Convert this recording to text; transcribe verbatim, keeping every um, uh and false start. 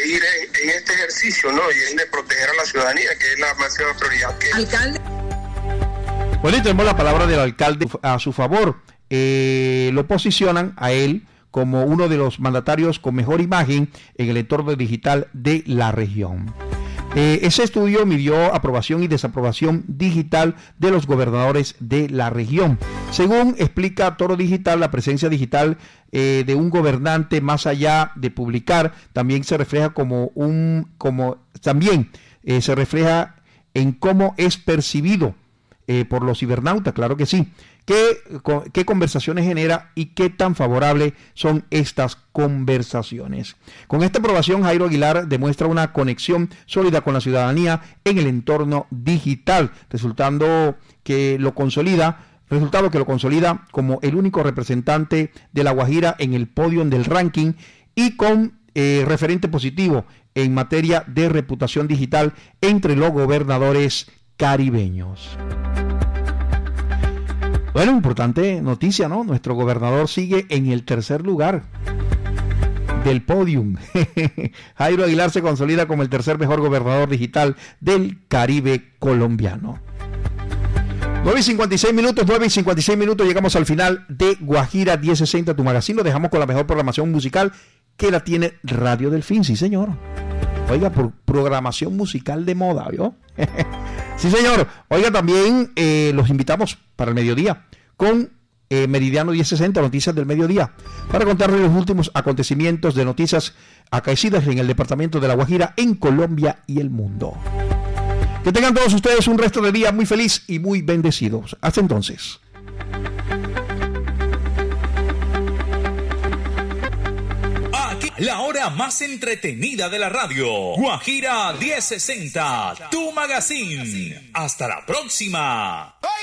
seguir en, en este ejercicio, ¿no? Y es de proteger a la ciudadanía, que es la máxima prioridad que... Alcalde. Bueno, y tenemos la palabra del alcalde a su favor. Eh, lo posicionan a él como uno de los mandatarios con mejor imagen en el entorno digital de la región. Eh, ese estudio midió aprobación y desaprobación digital de los gobernadores de la región. Según explica Toro Digital, la presencia digital eh, de un gobernante, más allá de publicar, también se refleja como un, como también eh, se refleja en cómo es percibido eh, por los cibernautas, claro que sí. ¿Qué, ¿Qué conversaciones genera y qué tan favorables son estas conversaciones? Con esta aprobación, Jairo Aguilar demuestra una conexión sólida con la ciudadanía en el entorno digital, resultando que lo consolida, resultado que lo consolida como el único representante de La Guajira en el podio del ranking y con eh, referente positivo en materia de reputación digital entre los gobernadores caribeños. Bueno, importante noticia, ¿no? Nuestro gobernador sigue en el tercer lugar del podium. Jairo Aguilar se consolida como el tercer mejor gobernador digital del Caribe colombiano. nueve y cincuenta y seis minutos, nueve y cincuenta y seis minutos, llegamos al final de Guajira mil sesenta, tu magazine. Lo dejamos con la mejor programación musical que la tiene Radio Delfín, sí señor. Oiga, por programación musical de moda, ¿vio? Sí, señor. Oiga, también eh, los invitamos para el mediodía con eh, Meridiano mil sesenta, Noticias del Mediodía, para contarles los últimos acontecimientos de noticias acaecidas en el departamento de La Guajira, en Colombia y el mundo. Que tengan todos ustedes un resto de día muy feliz y muy bendecidos. Hasta entonces. La hora más entretenida de la radio. Guajira mil sesenta, tu magazine. Hasta la próxima.